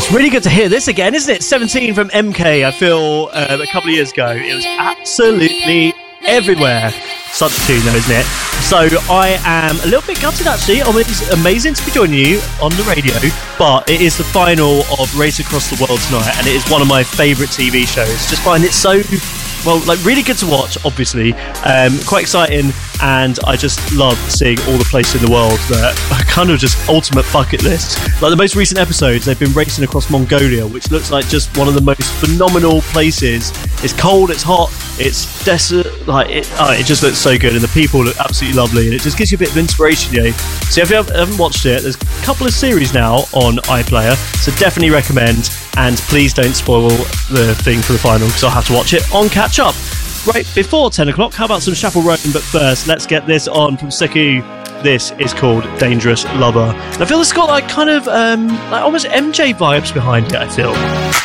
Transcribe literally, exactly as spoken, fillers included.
It's really good to hear this again, isn't it? seventeen from M K, I feel, um, a couple of years ago. It was absolutely everywhere. Such a tune, though, isn't it? So I am a little bit gutted, actually. Oh, it's amazing to be joining you on the radio, but it is the final of Race Across the World tonight, and it is one of my favourite T V shows. Just find it so, well, like really good to watch, obviously. Um, quite exciting, and I just love seeing all the places in the world that are kind of just ultimate bucket lists. Like the most recent episodes, they've been racing across Mongolia, which looks like just one of the most phenomenal places. It's cold, it's hot, it's desolate, like it, oh, it just looks so good, and the people look absolutely lovely, and it just gives you a bit of inspiration, you know. So if you haven't watched it, there's a couple of series now on iPlayer, so definitely recommend, and please don't spoil the thing for the final, because I'll have to watch it on catch up. Right, before ten o'clock, how about some Chapel Roan? But first, let's get this on from Sekou. This is called Dangerous Lover. And I feel it's got like kind of, um, like almost M J vibes behind it, I feel.